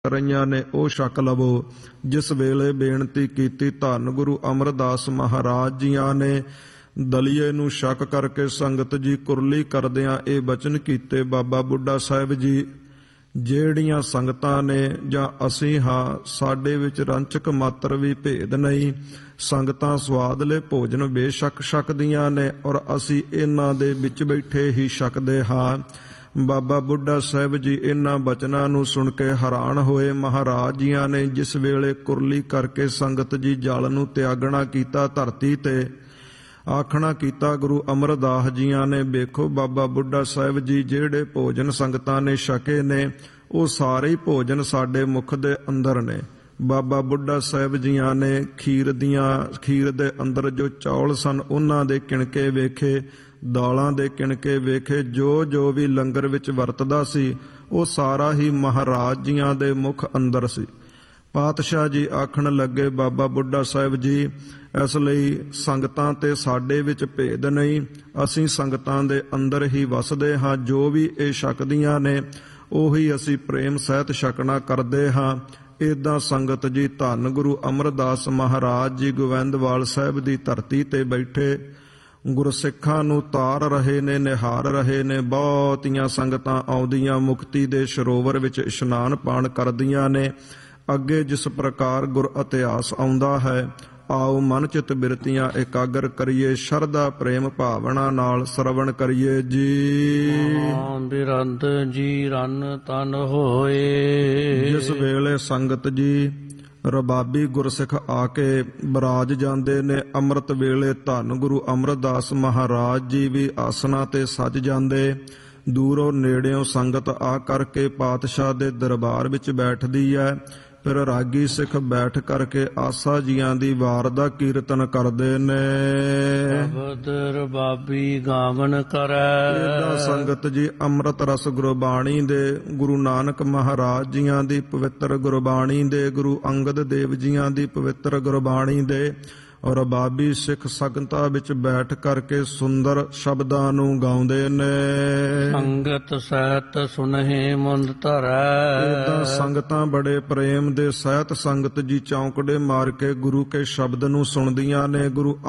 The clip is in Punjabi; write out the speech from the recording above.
ਰਹੀਆਂ ਨੇ ਉਹ ਛਕ ਲਵੋ। ਜਿਸ ਵੇਲੇ ਬੇਨਤੀ ਕੀਤੀ ਧੰਨ ਗੁਰੂ ਅਮਰਦਾਸ ਮਹਾਰਾਜ ਜੀਆਂ ਨੇ ਦਲੀਏ ਨੂੰ ਛਕ ਕਰਕੇ ਸੰਗਤ ਜੀ ਕੁਰਲੀ ਕਰਦਿਆਂ ਇਹ ਬਚਨ ਕੀਤੇ, ਬਾਬਾ ਬੁੱਢਾ ਸਾਹਿਬ ਜੀ ਜਿਹੜੀਆਂ ਸੰਗਤਾਂ ਨੇ ਜਾਂ ਅਸੀਂ ਹਾਂ, ਸਾਡੇ ਵਿੱਚ ਰੰਚਕ ਮਾਤਰ ਵੀ ਭੇਦ ਨਹੀਂ। ਸੰਗਤਾਂ ਸਵਾਦਲੇ ਭੋਜਨ ਬੇਸ਼ੱਕ ਛਕਦੀਆਂ ਨੇ ਔਰ ਅਸੀਂ ਇਹਨਾਂ ਦੇ ਵਿੱਚ ਬੈਠੇ ਹੀ ਛਕਦੇ ਹਾਂ। ਬਾਬਾ ਬੁੱਢਾ ਸਾਹਿਬ ਜੀ ਇਹਨਾਂ ਬਚਨਾਂ ਨੂੰ ਸੁਣ ਕੇ ਹੈਰਾਨ ਹੋਏ। ਮਹਾਰਾਜ ਜੀਆਂ ਨੇ ਜਿਸ ਵੇਲੇ ਕੁਰਲੀ ਕਰਕੇ ਸੰਗਤ ਜੀ ਜਲ ਨੂੰ ਤਿਆਗਣਾ ਕੀਤਾ ਧਰਤੀ ਤੇ, ਆਖਣਾ ਕੀਤਾ ਗੁਰੂ ਅਮਰਦਾਸ ਜੀਆਂ ਨੇ, ਵੇਖੋ ਬਾਬਾ ਬੁੱਢਾ ਸਾਹਿਬ ਜੀ ਜਿਹੜੇ ਭੋਜਨ ਸੰਗਤਾਂ ਨੇ ਛਕੇ ਨੇ ਉਹ ਸਾਰੇ ਹੀ ਭੋਜਨ ਸਾਡੇ ਮੁਖ ਦੇ ਅੰਦਰ ਨੇ। ਬਾਬਾ ਬੁੱਢਾ ਸਾਹਿਬ ਜੀਆਂ ਨੇ ਖੀਰ ਦੇ ਅੰਦਰ ਜੋ ਚੌਲ ਸਨ ਉਹਨਾਂ ਦੇ ਕਿਣਕੇ ਵੇਖੇ, ਦਾਲਾਂ ਦੇ ਕਿਣਕੇ ਵੇਖੇ, ਜੋ ਵੀ ਲੰਗਰ ਵਿੱਚ ਵਰਤਦਾ ਸੀ ਉਹ ਸਾਰਾ ਹੀ ਮਹਾਰਾਜ ਜੀਆਂ ਦੇ ਮੁਖ ਅੰਦਰ ਸੀ। ਪਾਤਸ਼ਾਹ ਜੀ ਆਖਣ ਲੱਗੇ, ਬਾਬਾ ਬੁੱਢਾ ਸਾਹਿਬ ਜੀ ਇਸ ਲਈ ਸੰਗਤਾਂ ਤੇ ਸਾਡੇ ਵਿੱਚ ਭੇਦ ਨਹੀਂ, ਅਸੀਂ ਸੰਗਤਾਂ ਦੇ ਅੰਦਰ ਹੀ ਵਸਦੇ ਹਾਂ। ਜੋ ਵੀ ਇਹ ਛਕਦੀਆਂ ਨੇ ਉਹੀ ਅਸੀਂ ਪ੍ਰੇਮ ਸਹਿਤ ਛਕਣਾ ਕਰਦੇ ਹਾਂ। ਏਦਾਂ ਸੰਗਤ ਜੀ ਧੰਨ ਗੁਰੂ ਅਮਰਦਾਸ ਮਹਾਰਾਜ ਜੀ ਗੋਬਿੰਦਵਾਲ ਸਾਹਿਬ ਦੀ ਧਰਤੀ ਤੇ ਬੈਠੇ ਗੁਰਸਿੱਖਾਂ ਨੂੰ ਤਾਰ ਰਹੇ ਨੇ, ਨਿਹਾਰ ਰਹੇ ਨੇ। ਬਹੁਤੀਆਂ ਸੰਗਤਾਂ ਆਉਂਦੀਆਂ ਮੁਕਤੀ ਦੇ ਸਰੋਵਰ ਵਿੱਚ ਇਸ਼ਨਾਨ ਪਾਣ ਕਰਦੀਆਂ ਨੇ। ਅੱਗੇ ਜਿਸ ਪ੍ਰਕਾਰ ਗੁਰ ਇਤਿਹਾਸ ਆਉਂਦਾ ਹੈ, ਆਓ ਮਨ ਚਿਤ ਬਿਰਤੀਆਂ ਇਕਾਗਰ ਕਰੀਏ, ਸ਼ਰਧਾ ਪ੍ਰੇਮ ਭਾਵਨਾ ਨਾਲ ਸਰਵਣ ਕਰੀਏ ਜੀ। ਬਿਰੰਤ ਜੀ ਰਨ ਤਨ ਹੋਏ। ਜਿਸ ਵੇਲੇ ਸੰਗਤ ਜੀ ਰਬਾਬੀ ਗੁਰਸਿੱਖ ਆ ਕੇ ਬਰਾਜ ਜਾਂਦੇ ਨੇ, ਅੰਮ੍ਰਿਤ ਵੇਲੇ ਧੰਨ ਗੁਰੂ ਅਮਰਦਾਸ ਮਹਾਰਾਜ ਜੀ ਵੀ ਆਸਨਾਂ ਤੇ ਸੱਜ ਜਾਂਦੇ। ਦੂਰੋਂ ਨੇੜਿਓਂ ਸੰਗਤ ਆ ਕਰਕੇ ਪਾਤਸ਼ਾਹ ਦੇ ਦਰਬਾਰ ਵਿੱਚ ਬੈਠਦੀ ਹੈ। ਫਿਰ ਰਾਗੀ ਸਿੱਖ ਬੈਠ ਕਰਕੇ ਆਸਾ ਜੀਆਂ ਦੀ ਵਾਰ ਦਾ ਕੀਰਤਨ ਕਰਦੇ ਨੇ। ਸ਼ਬਦ ਰਬਾਬੀ ਗਾਵਨ ਕਰੈ। ਏਦਾਂ ਸੰਗਤ ਜੀ ਅੰਮ੍ਰਿਤ ਰਸ ਗੁਰਬਾਣੀ ਦੇ, ਗੁਰੂ ਨਾਨਕ ਮਹਾਰਾਜ ਜੀਆਂ ਦੀ ਪਵਿੱਤਰ ਗੁਰਬਾਣੀ ਦੇ, ਗੁਰੂ ਅੰਗਦ ਦੇਵ ਜੀਆਂ ਦੀ ਪਵਿੱਤਰ ਗੁਰਬਾਣੀ ਦੇ ਔਰ ਰਬਾਬੀ ਸਿੱਖ ਸੰਗਤਾਂ ਵਿੱਚ ਬੈਠ ਕਰਕੇ ਸੁੰਦਰ ਸ਼ਬਦਾਂ ਨੂੰ ਗਾਉਂਦੇ ਨੇ। ਸੰਗਤ ਸਹਿਤ ਸੁਨਹਿ ਮੁੰਦ ਧਰੈ। ਏਦਾਂ ਸੰਗਤਾਂ ਬੜੇ ਪ੍ਰੇਮ ਦੇ ਸਹਿਤ ਸੰਗਤ ਜੀ ਚੌਂਕੜੇ ਮਾਰ ਕੇ ਗੁਰੂ ਕੇ ਸ਼ਬਦ ਨੂੰ ਸੁਣਦੀਆਂ ਨੇ। ਗੁਰੂ